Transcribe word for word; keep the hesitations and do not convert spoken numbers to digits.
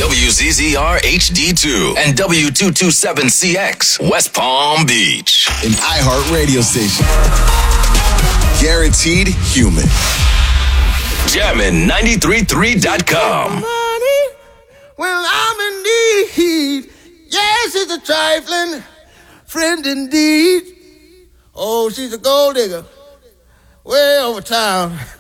W Z Z R H D two and W two twenty-seven C X, West Palm Beach. An iHeart radio station. Guaranteed human. Jammin' ninety-three point three dot com. Money, well, I'm in need. Yes, it's a trifling friend indeed. Oh, she's a gold digger way over town.